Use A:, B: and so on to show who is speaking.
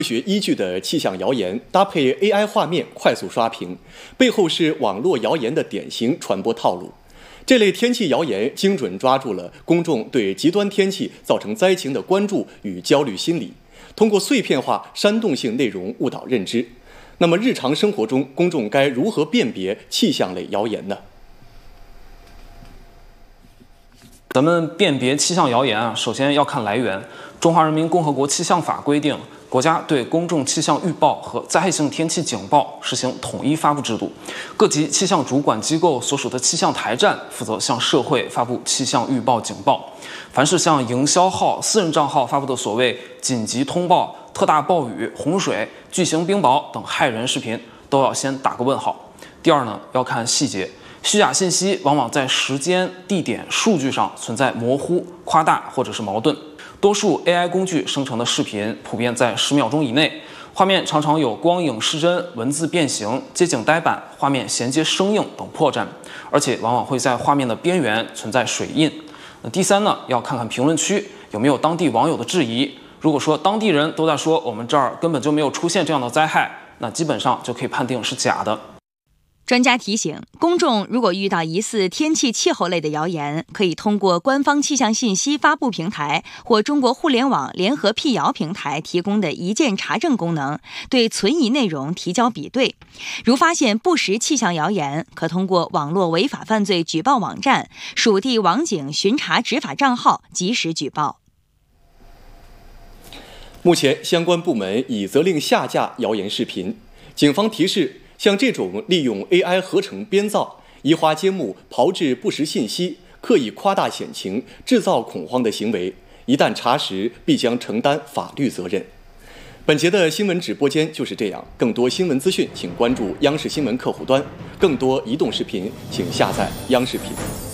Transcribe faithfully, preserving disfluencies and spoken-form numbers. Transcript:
A: 学依据的气象谣言搭配 A I 画面快速刷屏，背后是网络谣言的典型传播套路。这类天气谣言精准抓住了公众对极端天气造成灾情的关注与焦虑心理，通过碎片化、煽动性内容误导认知。那么日常生活中，公众该如何辨别气象类谣言呢？
B: 咱们辨别气象谣言啊，首先要看来源。中华人民共和国气象法规定，国家对公众气象预报和灾害性天气警报实行统一发布制度，各级气象主管机构所属的气象台站负责向社会发布气象预报警报。凡是向营销号、私人账号发布的所谓紧急通报、特大暴雨、洪水、巨型冰雹等骇人视频，都要先打个问号。第二呢，要看细节。虚假信息往往在时间、地点、数据上存在模糊、夸大或者是矛盾。多数 A I 工具生成的视频普遍在十秒钟以内，画面常常有光影失真、文字变形、街景呆板、画面衔接生硬等破绽，而且往往会在画面的边缘存在水印。那第三呢，要看看评论区有没有当地网友的质疑。如果说当地人都在说我们这儿根本就没有出现这样的灾害，那基本上就可以判定是假的。
C: 专家提醒，公众如果遇到疑似天气气候类的谣言，可以通过官方气象信息发布平台或中国互联网联合辟谣平台提供的一键查证功能，对存疑内容提交比对。如发现不实气象谣言，可通过网络违法犯罪举报网站、属地网警巡查执法账号及时举报。
A: 目前，相关部门已责令下架谣言视频。警方提示，像这种利用 A I 合成编造、移花接木、炮制不实信息、刻意夸大险情、制造恐慌的行为，一旦查实，必将承担法律责任。本节的新闻直播间就是这样，更多新闻资讯，请关注央视新闻客户端；更多移动视频，请下载央视频。